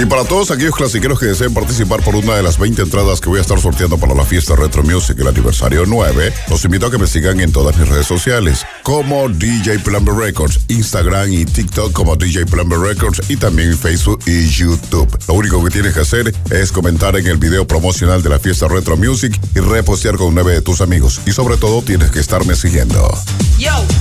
Y para todos aquellos clasiqueros que deseen participar por una de las 20 entradas que voy a estar sorteando para la fiesta Retro Music, el aniversario 9, los invito a que me sigan en todas mis redes sociales, como DJ Plumber Records, Instagram y TikTok como DJ Plumber Records, y también en Facebook y YouTube. Lo único que tienes que hacer es comentar en el video promocional de la fiesta Retro Music y repostear con 9 de tus amigos. Y sobre todo tienes que estarme siguiendo. Yo.